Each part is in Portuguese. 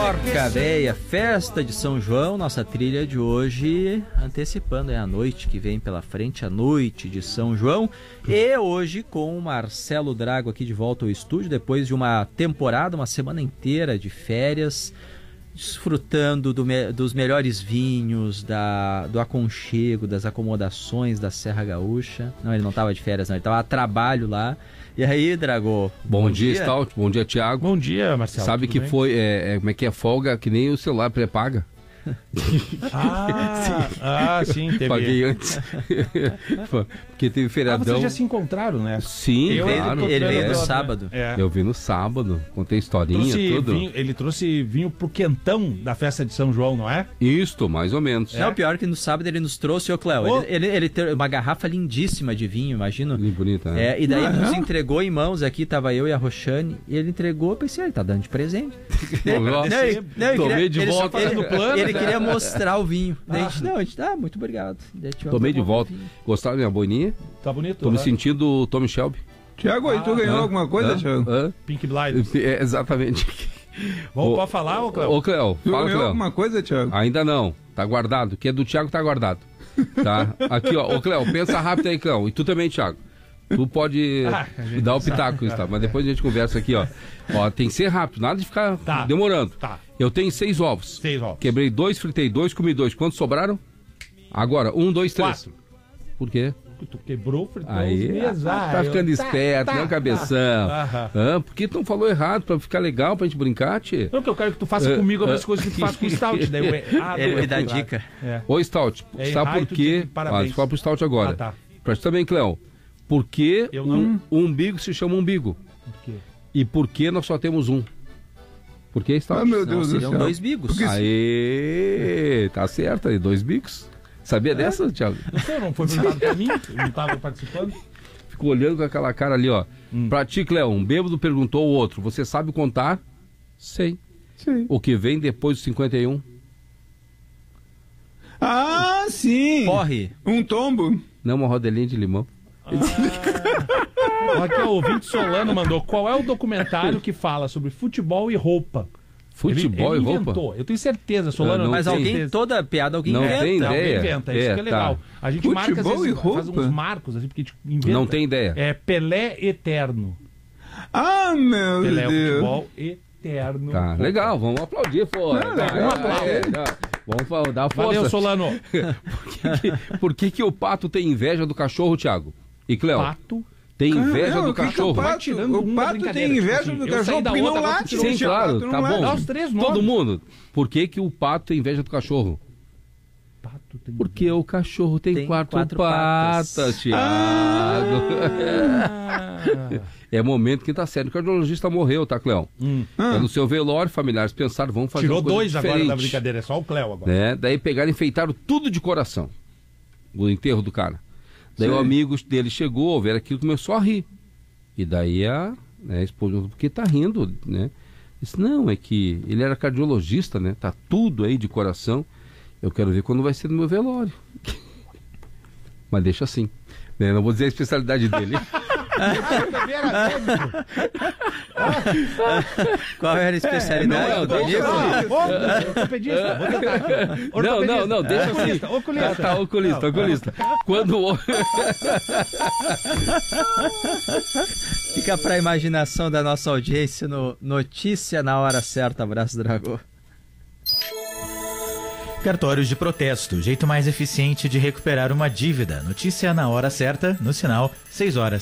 Porca Véia, festa de São João, nossa trilha de hoje, antecipando a noite que vem pela frente, a noite de São João. E hoje com o Marcelo Drago aqui de volta ao estúdio, depois de uma temporada, uma semana inteira de férias, desfrutando dos melhores vinhos, do aconchego, das acomodações da Serra Gaúcha. Não, ele não estava de férias, não, ele estava a trabalho lá. E aí, Drago? Bom dia, Stout. Bom dia, Thiago. Bom dia, Marcelo. Sabe que bem? Foi, como é que é, folga que nem o celular pré-paga. Sim, teve. Paguei antes. Porque teve feriadão. Vocês já se encontraram, né? Sim, claro. Ele veio no sábado. Eu vi no sábado, contei historinha, tudo. Ele trouxe vinho pro quentão da festa de São João, não é? Isto, mais ou menos. Não, pior que no sábado ele nos trouxe, Cléo, ele teve uma garrafa lindíssima de vinho, imagino. Bonita, né? E daí nos entregou em mãos aqui, tava eu e a Roxane, e ele entregou, eu pensei, ele tá dando de presente. Tomei de volta no plano. Ele queria mostrar o vinho. Muito obrigado. Tomei de volta. Gostaram da minha boininha? Tá bonito. Tô me sentindo Tommy Shelby. Thiago, aí tu ganhou alguma coisa, Thiago? Pink Blinders. Exatamente. Pode falar, ô Cléo? Ô, Cléo, fala, ganhou Cléo. alguma coisa, Thiago? Ainda não. Tá guardado. O que é do Thiago tá guardado. Tá? Aqui, ó. Ô, Cléo, pensa rápido aí, Cléo. E tu também, Thiago. Tu pode dar o pitaco, tá? Mas depois a gente conversa aqui, ó. Ó, tem que ser rápido, nada de ficar demorando. Tá. Eu tenho 6 ovos. 6 ovos. Quebrei 2, fritei 2, comi 2. Quantos sobraram? Agora, 1, 2, 3. 4. Por quê? Tu quebrou, fritou Aí, os meses. tá ficando esperto, não cabeção. Por que tu não falou errado? Pra ficar legal, pra gente brincar, tchê? Não, que eu quero que tu faça comigo as mesmas coisas que tu faz com o Stout. Daí ele me dá dica. Ô, Stout, sabe por quê? Deixa eu falar pro Stout agora. Pra ti também, Cléo. Por que o umbigo se chama umbigo? Por quê? E por que nós só temos um? Por que, Stout? Meu Deus do céu. 2 bigos. Aê, tá certo aí, 2 bicos. Sabia dessa, Thiago? Não sei, não foi perguntado pra mim, eu não tava participando. Ficou olhando com aquela cara ali, ó. Pra ti, Cléo, um bêbado perguntou ao outro, você sabe contar? Sei. O que vem depois do 51? Ah, sim! Porre. Um tombo? Não, uma rodelinha de limão. Aqui, o ouvinte Solano mandou, qual é o documentário que fala sobre futebol e roupa? Futebol ele e roupa? inventou. Eu tenho certeza, Solano. Mas toda piada alguém não inventa. Tem ideia. Alguém inventa, isso que é legal. Tá. A gente marca, às Futebol vezes, e roupa? faz uns marcos, assim, porque a gente inventa. Não tem ideia. É Pelé Eterno. Ah, meu Pelé Deus! Futebol Eterno. Tá, legal, vamos aplaudir, pô. Vamos dar força. Valeu, Solano. Por que o pato tem inveja do cachorro, Thiago? E Cléo? Pato. Tem inveja do que cachorro. o pato tem inveja do cachorro porque não late. Sim, claro, tá bom. Dá os 3 nomes. Todo mundo. Por que o pato tem inveja do cachorro? Pato tem Porque o cachorro tem 4 patas, Thiago. É momento que tá sério. O cardiologista morreu, tá, Cléo? É no seu velório, familiares pensaram, vamos fazer Tirou uma coisa 2 agora da diferente. brincadeira, é só o Cléo agora. Né? Daí pegaram e enfeitaram tudo de coração. O enterro do cara. Daí o amigo dele chegou, ver aquilo, começou a rir. E daí a esposa, por que tá rindo, né? Disse, não, é que ele era cardiologista, né? Tá tudo aí de coração. Eu quero ver quando vai ser no meu velório. Mas deixa assim. Né? Não vou dizer a especialidade dele. Qual era a especialidade? Ortopedista, vou tentar aqui. Não, deixa assim. Oculista. Oculista. Quando... Fica pra imaginação da nossa audiência no Notícia na Hora Certa. Abraço, Dragô. Cartórios de protesto, jeito mais eficiente de recuperar uma dívida. Notícia na hora certa, no sinal, 6 horas.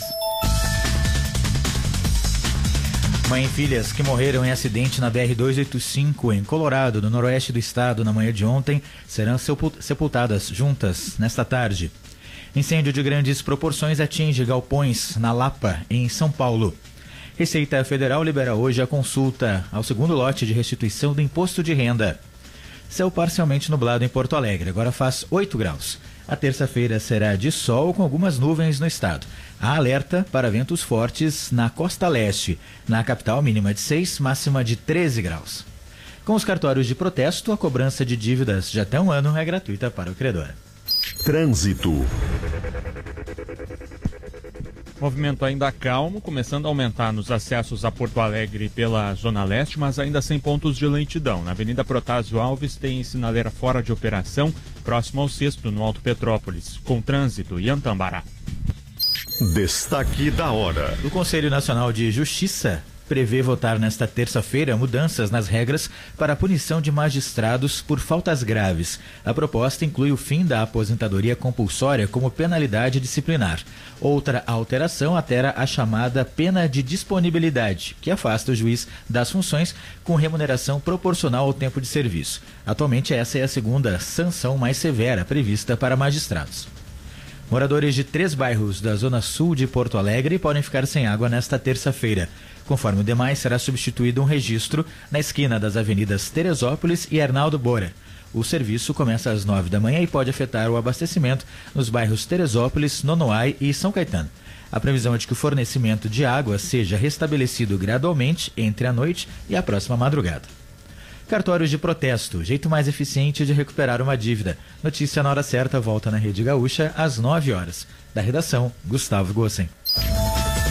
Mãe e filhas que morreram em acidente na BR-285 em Colorado, no noroeste do estado, na manhã de ontem, serão sepultadas juntas nesta tarde. Incêndio de grandes proporções atinge galpões na Lapa, em São Paulo. Receita Federal libera hoje a consulta ao segundo lote de restituição do imposto de renda. Céu parcialmente nublado em Porto Alegre, agora faz 8 graus. A terça-feira será de sol com algumas nuvens no estado. Há alerta para ventos fortes na costa leste. Na capital, mínima de 6, máxima de 13 graus. Com os cartórios de protesto, a cobrança de dívidas de até 1 ano é gratuita para o credor. Trânsito. Movimento ainda calmo, começando a aumentar nos acessos a Porto Alegre pela Zona Leste, mas ainda sem pontos de lentidão. Na Avenida Protásio Alves tem sinaleira fora de operação, próximo ao Sexto, no Alto Petrópolis, com trânsito em Antambará. Destaque da hora. O Conselho Nacional de Justiça prevê votar nesta terça-feira mudanças nas regras para a punição de magistrados por faltas graves. A proposta inclui o fim da aposentadoria compulsória como penalidade disciplinar. Outra alteração altera a chamada pena de disponibilidade, que afasta o juiz das funções com remuneração proporcional ao tempo de serviço. Atualmente, essa é a segunda sanção mais severa prevista para magistrados. Moradores de 3 bairros da Zona Sul de Porto Alegre podem ficar sem água nesta terça-feira. Conforme o demais, será substituído um registro na esquina das avenidas Teresópolis e Arnaldo Bora. O serviço começa às 9 da manhã e pode afetar o abastecimento nos bairros Teresópolis, Nonoai e São Caetano. A previsão é de que o fornecimento de água seja restabelecido gradualmente entre a noite e a próxima madrugada. Cartórios de protesto, jeito mais eficiente de recuperar uma dívida. Notícia na hora certa volta na Rede Gaúcha às 9 horas. Da redação, Gustavo Gossen.